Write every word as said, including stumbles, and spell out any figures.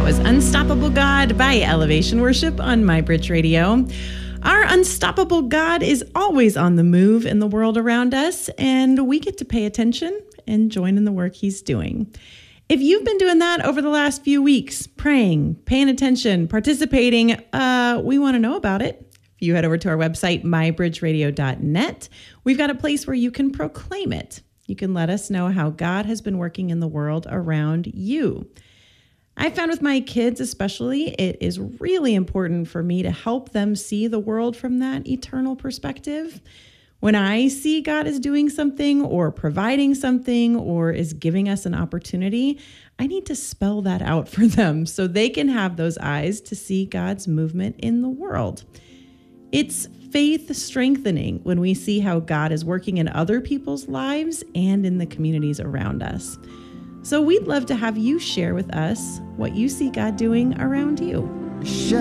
was Unstoppable God by Elevation Worship on MyBridge Radio. Our unstoppable God is always on the move in the world around us, and we get to pay attention and join in the work he's doing. If you've been doing that over the last few weeks, praying, paying attention, participating, uh, we want to know about it. If you head over to our website, my bridge radio dot net, we've got a place where you can proclaim it. You can let us know how God has been working in the world around you. I found with my kids especially, it is really important for me to help them see the world from that eternal perspective. When I see God is doing something or providing something or is giving us an opportunity, I need to spell that out for them so they can have those eyes to see God's movement in the world. It's faith strengthening when we see how God is working in other people's lives and in the communities around us. So we'd love to have you share with us what you see God doing around you.